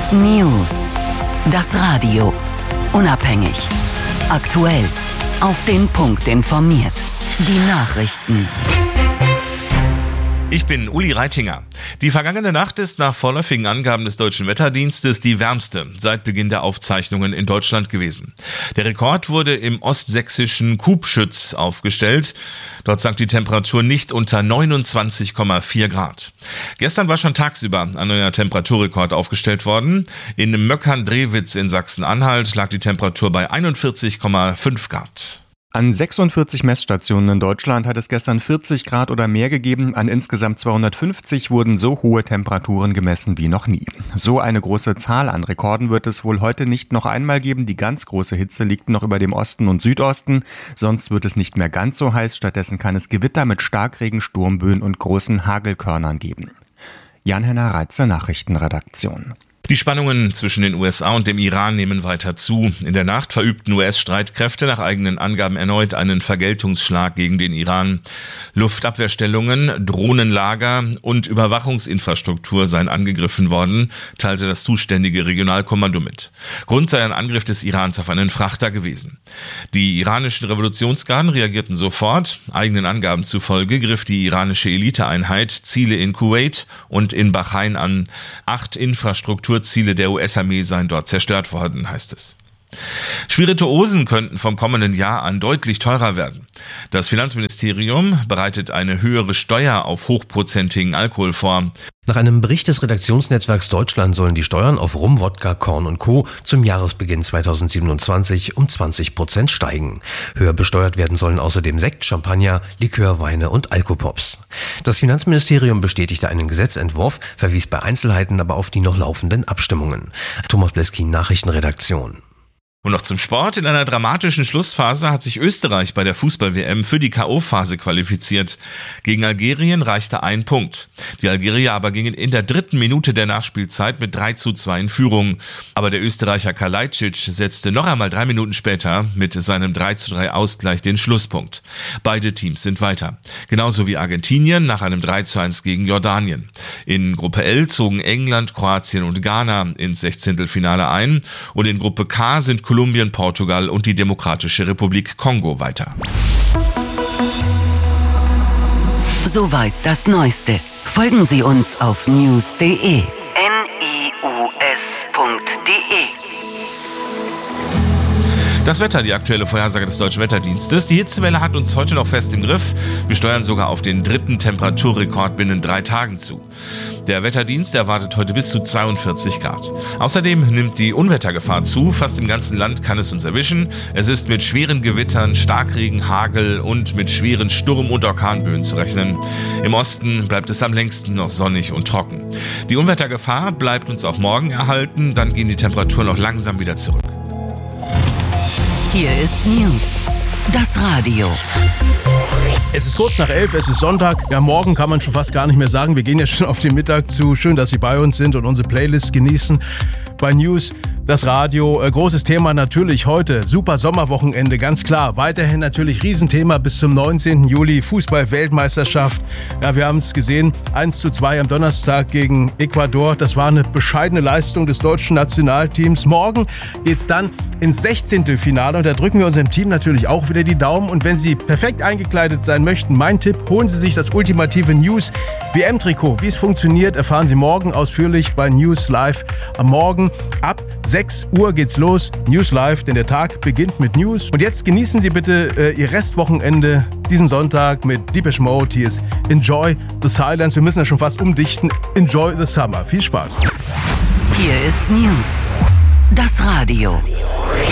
News. Das Radio. Unabhängig. Aktuell. Auf den Punkt informiert. Die Nachrichten. Ich bin Uli Reitinger. Die vergangene Nacht ist nach vorläufigen Angaben des Deutschen Wetterdienstes die wärmste seit Beginn der Aufzeichnungen in Deutschland gewesen. Der Rekord wurde im ostsächsischen Kubschütz aufgestellt. Dort sank die Temperatur nicht unter 29,4 Grad. Gestern war schon tagsüber ein neuer Temperaturrekord aufgestellt worden. In Möckern-Drewitz in Sachsen-Anhalt lag die Temperatur bei 41,5 Grad. An 46 Messstationen in Deutschland hat es gestern 40 Grad oder mehr gegeben. An insgesamt 250 wurden so hohe Temperaturen gemessen wie noch nie. So eine große Zahl an Rekorden wird es wohl heute nicht noch einmal geben. Die ganz große Hitze liegt noch über dem Osten und Südosten. Sonst wird es nicht mehr ganz so heiß. Stattdessen kann es Gewitter mit Starkregen, Sturmböen und großen Hagelkörnern geben. Jan-Henner Reitzer, Nachrichtenredaktion. Die Spannungen zwischen den USA und dem Iran nehmen weiter zu. In der Nacht verübten US-Streitkräfte nach eigenen Angaben erneut einen Vergeltungsschlag gegen den Iran. Luftabwehrstellungen, Drohnenlager und Überwachungsinfrastruktur seien angegriffen worden, teilte das zuständige Regionalkommando mit. Grund sei ein Angriff des Irans auf einen Frachter gewesen. Die iranischen Revolutionsgarden reagierten sofort. Eigenen Angaben zufolge griff die iranische Eliteeinheit Ziele in Kuwait und in Bahrain an. 8 Infrastrukturziele der US-Armee seien dort zerstört worden, heißt es. Spirituosen könnten vom kommenden Jahr an deutlich teurer werden. Das Finanzministerium bereitet eine höhere Steuer auf hochprozentigen Alkohol vor. Nach einem Bericht des Redaktionsnetzwerks Deutschland sollen die Steuern auf Rum, Wodka, Korn und Co. zum Jahresbeginn 2027 um 20% steigen. Höher besteuert werden sollen außerdem Sekt, Champagner, Likör, Weine und Alkopops. Das Finanzministerium bestätigte einen Gesetzentwurf, verwies bei Einzelheiten aber auf die noch laufenden Abstimmungen. Thomas Bleskin, Nachrichtenredaktion. Und noch zum Sport. In einer dramatischen Schlussphase hat sich Österreich bei der Fußball-WM für die K.O.-Phase qualifiziert. Gegen Algerien reichte ein Punkt. Die Algerier aber gingen in der 3. Minute der Nachspielzeit mit 3:2 in Führung. Aber der Österreicher Kalajdzic setzte noch einmal 3 Minuten später mit seinem 3:3 Ausgleich den Schlusspunkt. Beide Teams sind weiter. Genauso wie Argentinien nach einem 3:1 gegen Jordanien. In Gruppe L zogen England, Kroatien und Ghana ins Sechzehntelfinale ein. Und in Gruppe K sind Kolumbien, Portugal und die Demokratische Republik Kongo weiter. Soweit das Neueste. Folgen Sie uns auf news.de. news.de. Das Wetter, die aktuelle Vorhersage des Deutschen Wetterdienstes. Die Hitzewelle hat uns heute noch fest im Griff. Wir steuern sogar auf den 3. Temperaturrekord binnen 3 Tagen zu. Der Wetterdienst erwartet heute bis zu 42 Grad. Außerdem nimmt die Unwettergefahr zu. Fast im ganzen Land kann es uns erwischen. Es ist mit schweren Gewittern, Starkregen, Hagel und mit schweren Sturm- und Orkanböen zu rechnen. Im Osten bleibt es am längsten noch sonnig und trocken. Die Unwettergefahr bleibt uns auch morgen erhalten. Dann gehen die Temperaturen noch langsam wieder zurück. Hier ist News. Das Radio. Es ist kurz nach 11, es ist Sonntag. Ja, morgen kann man schon fast gar nicht mehr sagen. Wir gehen ja schon auf den Mittag zu. Schön, dass Sie bei uns sind und unsere Playlist genießen. Bei News, das Radio. Großes Thema natürlich heute. Super Sommerwochenende, ganz klar. Weiterhin natürlich Riesenthema bis zum 19. Juli. Fußball-Weltmeisterschaft. Ja, wir haben es gesehen. 1:2 am Donnerstag gegen Ecuador. Das war eine bescheidene Leistung des deutschen Nationalteams. Morgen geht's dann ins 16. Finale. Und da drücken wir unserem Team natürlich auch wieder die Daumen. Und wenn Sie perfekt eingekleidet sein möchten, mein Tipp, holen Sie sich das ultimative News WM-Trikot. Wie es funktioniert, erfahren Sie morgen ausführlich bei News Live am Morgen. Ab 6 Uhr geht's los. News Live, denn der Tag beginnt mit News. Und jetzt genießen Sie bitte Ihr Restwochenende diesen Sonntag mit Depeche Mode. Hier ist Enjoy the Silence. Wir müssen ja schon fast umdichten. Enjoy the Summer. Viel Spaß. Hier ist News. Das Radio.